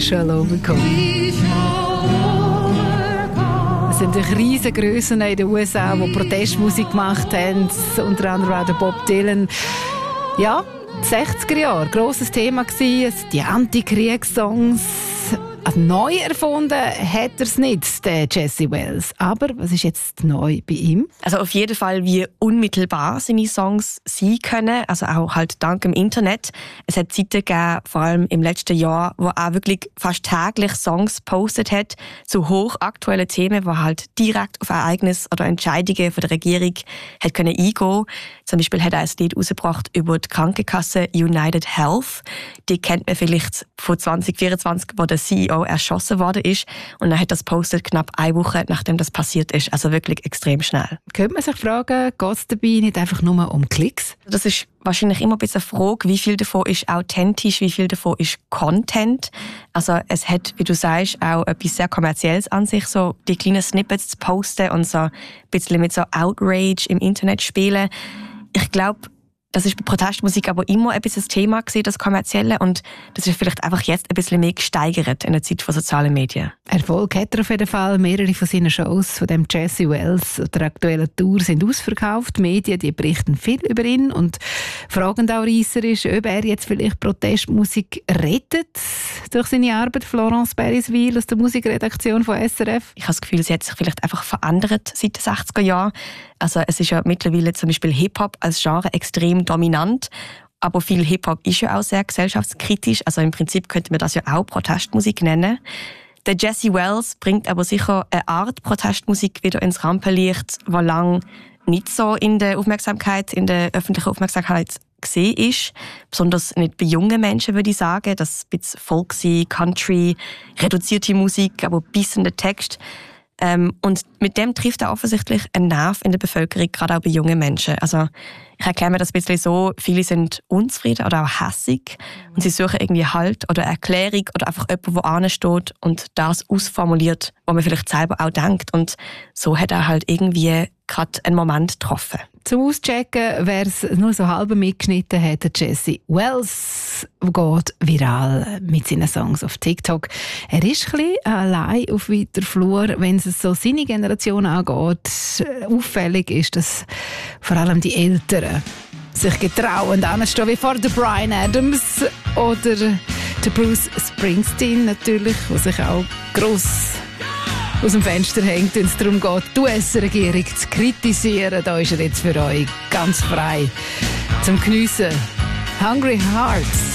«We shall overcome». Es sind riesige Grössen in den USA, die Protestmusik gemacht haben, unter anderem auch der Bob Dylan. Ja, die 60er Jahre, grosses Thema gewesen, die Antikriegssongs. Also neu erfunden hat er es nicht, der Jesse Wells. Aber was ist jetzt neu bei ihm? Also auf jeden Fall, wie unmittelbar seine Songs sein können. Also auch halt dank dem Internet. Es hat Zeiten gegeben, vor allem im letzten Jahr, wo er wirklich fast täglich Songs gepostet hat zu hochaktuellen Themen, die halt direkt auf Ereignisse oder Entscheidungen von der Regierung hat können eingehen. Zum Beispiel hat er ein Lied rausgebracht über die Krankenkasse United Health. Die kennt man vielleicht von 2024, wo der CEO erschossen worden ist. Und er hat das postet knapp eine Woche, nachdem das passiert ist. Also wirklich extrem schnell. Könnte man sich fragen, geht es dabei nicht einfach nur um Klicks? Das ist wahrscheinlich immer ein bisschen eine Frage, wie viel davon ist authentisch, wie viel davon ist Content. Also es hat, wie du sagst, auch etwas sehr Kommerzielles an sich, so die kleinen Snippets zu posten und so ein bisschen mit so Outrage im Internet spielen. Ich glaube, das ist bei Protestmusik aber immer ein bisschen das Thema gewesen, das Kommerzielle. Und das ist vielleicht einfach jetzt ein bisschen mehr gesteigert in der Zeit von sozialen Medien. Erfolg hat er auf jeden Fall. Mehrere von seinen Shows von dem Jesse Wells der aktuellen Tour sind ausverkauft. Die Medien, die berichten viel über ihn und fragen auch reisserisch, ob er jetzt vielleicht Protestmusik rettet durch seine Arbeit. Florence Beriswil aus der Musikredaktion von SRF. Ich habe das Gefühl, sie hat sich vielleicht einfach verändert seit den 60er Jahren. Also es ist ja mittlerweile zum Beispiel Hip-Hop als Genre extrem dominant. Aber viel Hip-Hop ist ja auch sehr gesellschaftskritisch. Also im Prinzip könnte man das ja auch Protestmusik nennen. Der Jesse Wells bringt aber sicher eine Art Protestmusik wieder ins Rampenlicht, die lange nicht so in der öffentlichen Aufmerksamkeit gesehen ist. Besonders nicht bei jungen Menschen, würde ich sagen. Das ist ein bisschen Folksy, Country, reduzierte Musik, aber bissender Text. Und mit dem trifft er offensichtlich einen Nerv in der Bevölkerung, gerade auch bei jungen Menschen. Also ich erkläre mir das ein bisschen so, viele sind unzufrieden oder auch hässig und sie suchen irgendwie Halt oder Erklärung oder einfach jemanden, der ansteht und das ausformuliert, was man vielleicht selber auch denkt. Und so hat er halt irgendwie gerade einen Moment getroffen. Zum Auschecken, wer es nur so halb mitgeschnitten hat, der Jesse Wells geht viral mit seinen Songs auf TikTok. Er ist ein bisschen allein auf weiter Flur, wenn es so seine Generation angeht. Auffällig ist, dass vor allem die Älteren sich getrauen, anzustehen, wie vor der Bryan Adams oder der Bruce Springsteen natürlich, der sich auch gross aus dem Fenster hängt, wenn es darum geht, die US-Regierung zu kritisieren. Da ist er jetzt für euch ganz frei zum Geniessen. Hungry Hearts.